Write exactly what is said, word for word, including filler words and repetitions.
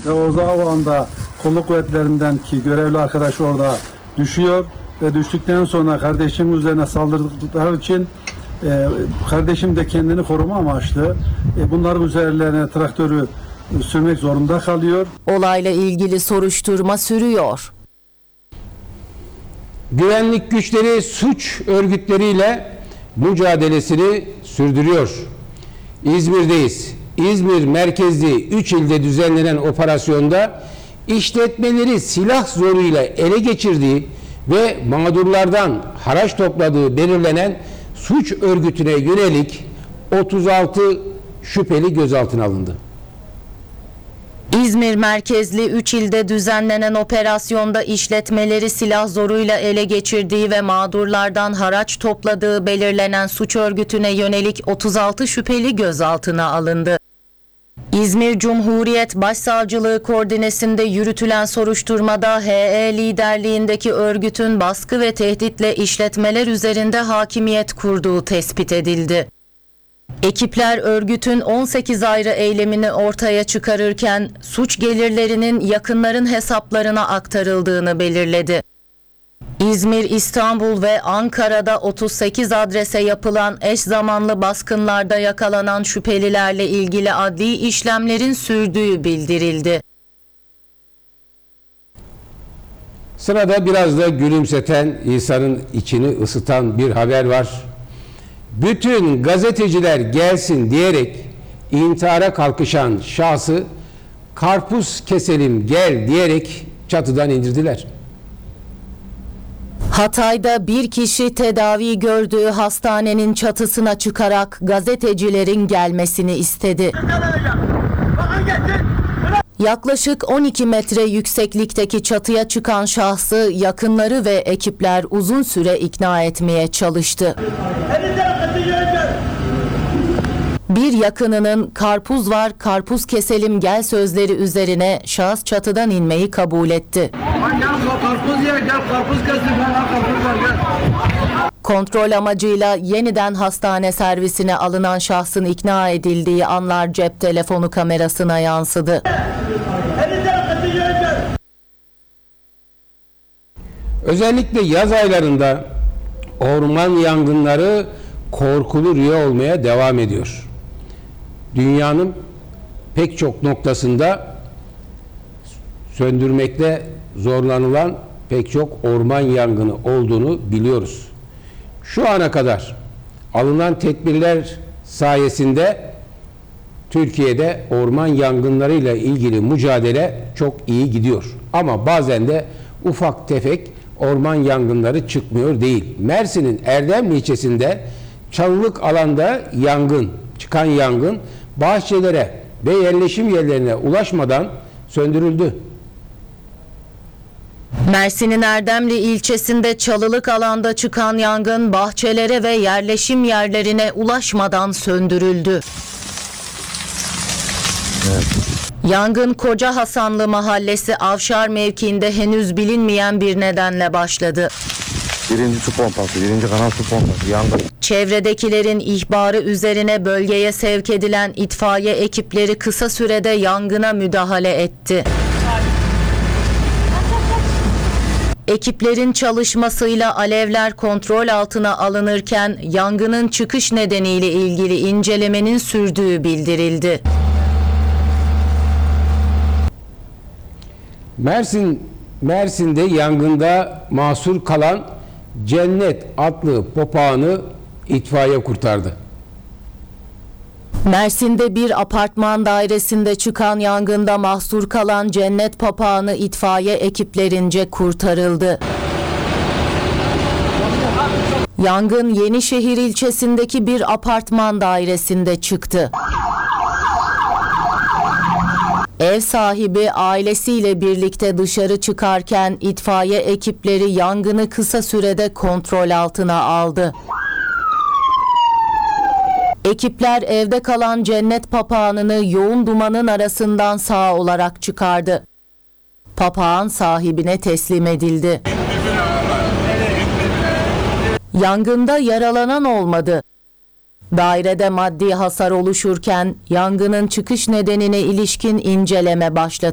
ve o anda kolluk kuvvetlerinden ki görevli arkadaş orada düşüyor ve düştükten sonra kardeşim üzerine saldırdıkları için e, kardeşim de kendini koruma amaçlı e, bunların üzerlerine traktörü e, sürmek zorunda kalıyor. Olayla ilgili soruşturma sürüyor. Güvenlik güçleri suç örgütleriyle mücadelesini sürdürüyor. İzmir'deyiz. İzmir merkezli üç ilde düzenlenen operasyonda işletmeleri silah zoruyla ele geçirdiği ve mağdurlardan haraç topladığı belirlenen suç örgütüne yönelik otuz altı şüpheli gözaltına alındı. İzmir merkezli üç ilde düzenlenen operasyonda işletmeleri silah zoruyla ele geçirdiği ve mağdurlardan haraç topladığı belirlenen suç örgütüne yönelik otuz altı şüpheli gözaltına alındı. İzmir Cumhuriyet Başsavcılığı koordinesinde yürütülen soruşturmada H E liderliğindeki örgütün baskı ve tehditle işletmeler üzerinde hakimiyet kurduğu tespit edildi. Ekipler örgütün on sekiz ayrı eylemini ortaya çıkarırken suç gelirlerinin yakınların hesaplarına aktarıldığını belirledi. İzmir, İstanbul ve Ankara'da otuz sekiz adrese yapılan eş zamanlı baskınlarda yakalanan şüphelilerle ilgili adli işlemlerin sürdüğü bildirildi. Sırada biraz da gülümseten, insanın içini ısıtan bir haber var. Bütün gazeteciler gelsin diyerek intihara kalkışan şahsı karpuz keselim gel diyerek çatıdan indirdiler. Hatay'da bir kişi tedavi gördüğü hastanenin çatısına çıkarak gazetecilerin gelmesini istedi. Yaklaşık on iki metre yükseklikteki çatıya çıkan şahsı yakınları ve ekipler uzun süre ikna etmeye çalıştı. Bir yakınının karpuz var, karpuz keselim gel sözleri üzerine şahıs çatıdan inmeyi kabul etti. Kontrol amacıyla yeniden hastane servisine alınan şahsın ikna edildiği anlar cep telefonu kamerasına yansıdı. Özellikle yaz aylarında orman yangınları korkulu rüya olmaya devam ediyor. Dünyanın pek çok noktasında söndürmekte zorlanılan pek çok orman yangını olduğunu biliyoruz. Şu ana kadar alınan tedbirler sayesinde Türkiye'de orman yangınlarıyla ilgili mücadele çok iyi gidiyor. Ama bazen de ufak tefek orman yangınları çıkmıyor değil. Mersin'in Erdemli ilçesinde çalılık alanda yangın, çıkan yangın bahçelere ve yerleşim yerlerine ulaşmadan söndürüldü. Mersin'in Erdemli ilçesinde çalılık alanda çıkan yangın bahçelere ve yerleşim yerlerine ulaşmadan söndürüldü. Evet. Yangın Koca Hasanlı Mahallesi Avşar mevkiinde henüz bilinmeyen bir nedenle başladı. Birinci su pompası, birinci kanal su pompası yangın. Çevredekilerin ihbarı üzerine bölgeye sevk edilen itfaiye ekipleri kısa sürede yangına müdahale etti. Ekiplerin çalışmasıyla alevler kontrol altına alınırken yangının çıkış nedeniyle ilgili incelemenin sürdüğü bildirildi. Mersin Mersin'de yangında mahsur kalan Cennet adlı papağanı itfaiye kurtardı. Mersin'de bir apartman dairesinde çıkan yangında mahsur kalan Cennet papağanı itfaiye ekiplerince kurtarıldı. Yangın Yenişehir ilçesindeki bir apartman dairesinde çıktı. Ev sahibi ailesiyle birlikte dışarı çıkarken itfaiye ekipleri yangını kısa sürede kontrol altına aldı. Ekipler evde kalan Cennet papağanını yoğun dumanın arasından sağ olarak çıkardı. Papağan sahibine teslim edildi. Yangında yaralanan olmadı. Dairede maddi hasar oluşurken yangının çıkış nedenine ilişkin inceleme başlatıldı.